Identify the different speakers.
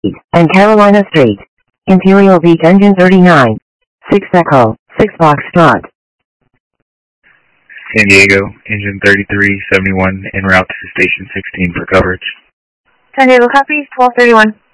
Speaker 1: and Carolina Street. Imperial Beach engine 39. 6 Echo, 6 Foxtrot.
Speaker 2: San Diego, engine 3371, en route to station 16 for coverage.
Speaker 3: San Diego, copy, 1231.